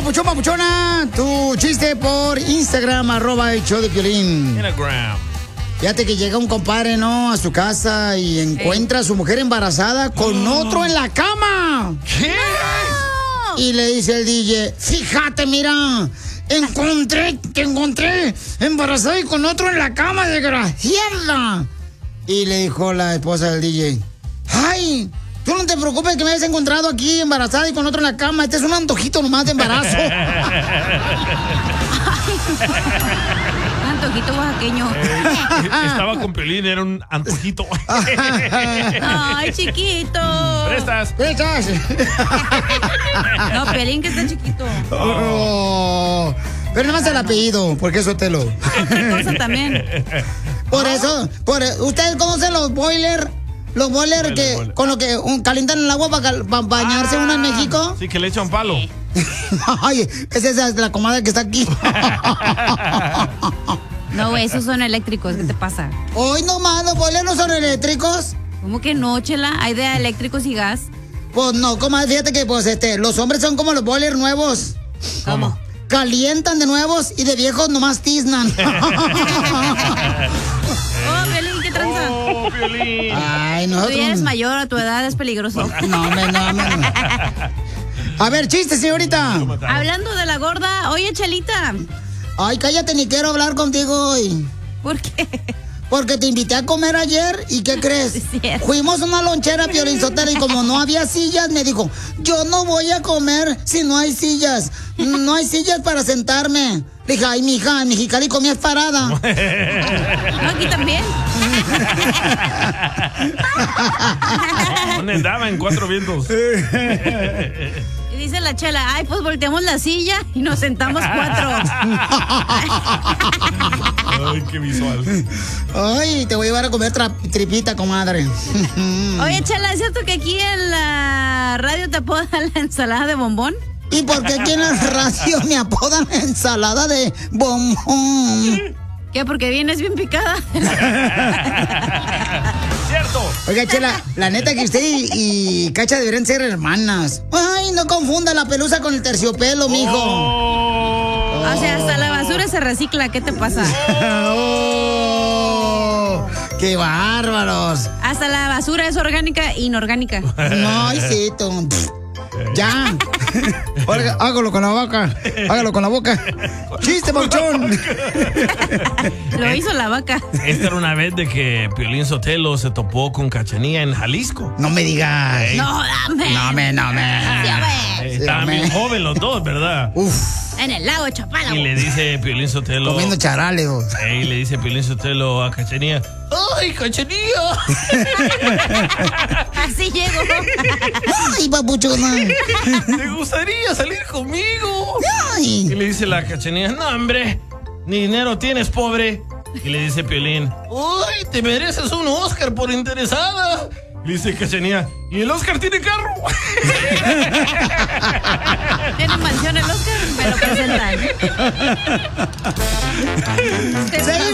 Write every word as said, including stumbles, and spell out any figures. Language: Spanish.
papuchón, papuchona, tu chiste por Instagram, arroba el show de Piolín. Instagram. Fíjate que llega un compadre, ¿no? A su casa y encuentra a su mujer embarazada con oh. otro en la cama. ¿Qué? No. Y le dice el D J, fíjate, mira, encontré, te encontré embarazada y con otro en la cama, desgraciada. Y le dijo la esposa del D J, ay, tú no te preocupes que me hayas encontrado aquí embarazada y con otro en la cama. Este es un antojito nomás de embarazo. Un antojito oaxaqueño. Eh, estaba con Piolín, era un antojito. Ay, chiquito. Prestas. Prestas. No, Piolín que está chiquito. Oh. Pero nada más el apellido, porque es Sotelo. Otra cosa también. Por eso, por, ¿ustedes conocen los boilers? Los boilers boiler, que boiler. Con lo que un, calientan el agua para pa bañarse ah, uno en México. Sí, que le echan palo. Ay, esa es la comadre que está aquí. No, güey, esos son eléctricos. ¿Qué te pasa? Hoy nomás, los boilers no son eléctricos. ¿Cómo que no, Chela? Hay de eléctricos y gas. Pues no, comadre, fíjate que pues este, los hombres son como los boilers nuevos. ¿Cómo? Calientan de nuevos y de viejos nomás tiznan. Oh, Piolín, ¿qué tranza? Oh, Piolín. Ay, nosotros... Tú ya eres mayor, a tu edad es peligroso. No, no, no, no. A ver, chiste, señorita. Hablando de la gorda, oye, Chelita. Ay, cállate, ni quiero hablar contigo hoy. ¿Por qué? Porque te invité a comer ayer y ¿qué crees? Sí, fuimos a una lonchera, Piolín Sotelo, y como no había sillas, me dijo, yo no voy a comer si no hay sillas. No hay sillas para sentarme. Le dije, ay, mija, en Mexicali comías parada. No, aquí también. ¿Dónde andaba? En Cuatro Vientos. Y dice la Chela, ay, pues volteamos la silla y nos sentamos cuatro. Ay, qué visual. Ay, te voy a llevar a comer tripita, comadre. Oye, Chela, ¿es cierto que aquí en la radio te apodan la ensalada de bombón? ¿Y por qué aquí en la radio me apodan la ensalada de bombón? ¿Qué? Porque vienes bien picada. Cierto. Oiga, Chela, la neta que usted y, y Cacha deberían ser hermanas. Ay, no confunda la pelusa con el terciopelo, mijo. Oh. O sea, hasta la basura se recicla. ¿Qué te pasa? Oh. ¡Qué bárbaros! Hasta la basura es orgánica e inorgánica. No, hijito. Ya. Oiga, hágalo con la vaca. Hágalo con la boca. ¡Chiste, Pauchón! Lo hizo la vaca. Esta era una vez de que Piolín Sotelo se topó con Cachanilla en Jalisco. No me digas. Ey. No, dame. No me, no me. Sí, eh, estaban bien jóvenes los dos, ¿verdad? Uf. En el lago Chapala. Y le dice Piolín Sotelo. Comiendo charales. Y le dice Piolín Sotelo a Cachanilla. ¡Ay, Cachanilla! Así llego. Ay, papuchona. ¿Te gustaría salir conmigo? Ay. Y le dice la Cachanilla, no, hombre, ni dinero tienes, pobre. Y le dice Piolín, ¡ay, te mereces un Oscar por interesada! Le dice Cachanilla, ¿y el Oscar tiene carro? Tiene mansión el Oscar, me lo presentan. Seguimos